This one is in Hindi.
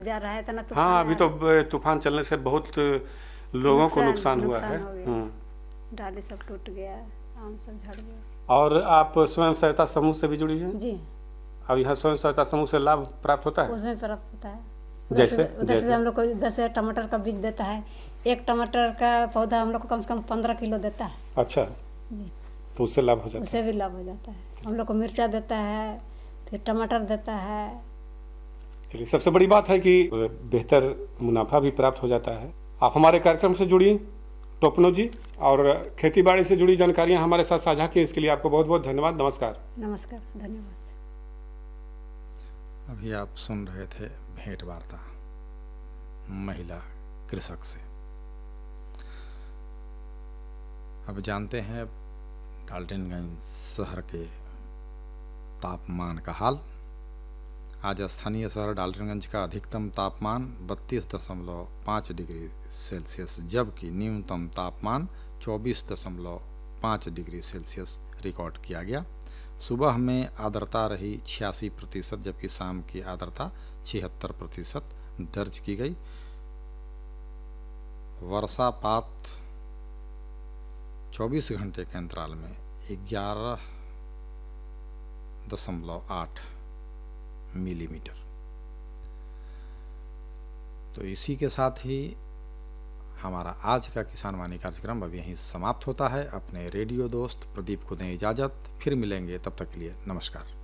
जा रहा है इतना तूफान हाँ, अभी आ तो रहा है। तूफान चलने से बहुत लोगों को नुकसान हुआ है। नुकसान हो गया, डाली सब टूट गया, आम सब झड़ गया। और आप स्वयं सहायता समूह से भी जुड़ी हैं? जी, अब यहाँ स्वयं सहायता समूह से लाभ प्राप्त होता है? उसमें प्राप्त होता है। जैसे उधर से हम लोग को जैसे टमाटर का बीज देता है, एक टमाटर का पौधा हम लोग को कम से कम 15 किलो देता है। अच्छा, जी, तो उससे लाभ हो जाता उससे भी लाभ हो जाता है। हम लोग को मिर्चा देता है, फिर टमाटर देता है। है। चलिए, सबसे बड़ी बात है कि बेहतर मुनाफा भी प्राप्त हो जाता है। आप हमारे कार्यक्रम से जुड़ी टोपनो जी, और खेती बाड़ी से जुड़ी जानकारियाँ हमारे साथ साझा की, इसके लिए आपको बहुत बहुत धन्यवाद। नमस्कार। नमस्कार, धन्यवाद। अभी आप सुन रहे थे भेंट वार्ता महिला कृषक से। अब जानते हैं डाल्टनगंज शहर के तापमान का हाल। आज स्थानीय शहर डाल्टनगंज का अधिकतम तापमान 32.5 डिग्री सेल्सियस, जबकि न्यूनतम तापमान 24.5 डिग्री सेल्सियस रिकॉर्ड किया गया। सुबह में आर्द्रता रही 86%, जबकि शाम की आर्द्रता 76% दर्ज की गई। वर्षापात 24 घंटे के अंतराल में 11.8 मिलीमीटर। तो इसी के साथ ही हमारा आज का किसान वाणी कार्यक्रम अब यहीं समाप्त होता है। अपने रेडियो दोस्त प्रदीप को दें इजाज़त, फिर मिलेंगे, तब तक के लिए नमस्कार।